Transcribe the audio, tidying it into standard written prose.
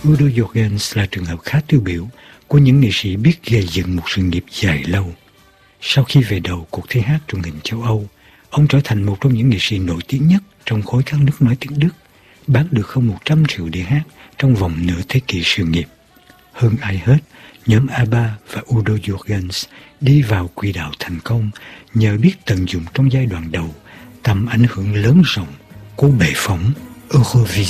Udo Jürgens là trường hợp khá tiêu biểu của những nghệ sĩ biết gây dựng một sự nghiệp dài lâu. Sau khi về đầu cuộc thi hát truyền hình châu Âu, ông trở thành một trong những nghệ sĩ nổi tiếng nhất trong khối các nước nói tiếng Đức, bán được hơn 100 triệu đĩa hát trong vòng nửa thế kỷ sự nghiệp. Hơn ai hết, nhóm ABBA và Udo Jürgens đi vào quỹ đạo thành công nhờ biết tận dụng trong giai đoạn đầu tầm ảnh hưởng lớn rộng của bệ phóng Eurovision.